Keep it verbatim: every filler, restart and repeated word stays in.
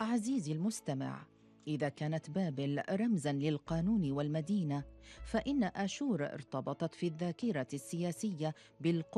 عزيزي المستمع، إذا كانت بابل رمزاً للقانون والمدينة، فإن آشور ارتبطت في الذاكرة السياسية بالقوة